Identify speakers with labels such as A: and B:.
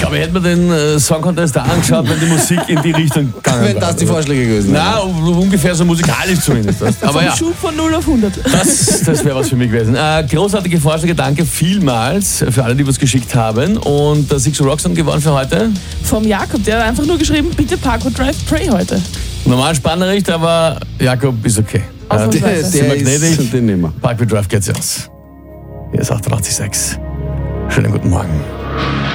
A: glaube, ich hätte mir den Song Contest da angeschaut, wenn die Musik in die Richtung gegangen wäre.
B: Wenn das die Vorschläge gewesen wären.
A: Na, ungefähr so musikalisch zumindest. Aber ja,
C: Schub von 0 auf 100.
A: das wäre was für mich gewesen. Großartige Vorschläge, danke vielmals für alle, die was geschickt haben. Und der Six Rocksong gewonnen für heute.
C: Vom Jakob, der hat einfach nur geschrieben, bitte Parkour Drive Pray heute.
A: Normal Spannericht, aber Jakob ist okay.
C: Ausnahmsweise.
A: Sind wir gnädig?
B: Und den nehmen wir.
A: Parkway Drive geht's aus. Hier ist 88.6. Schönen guten Morgen.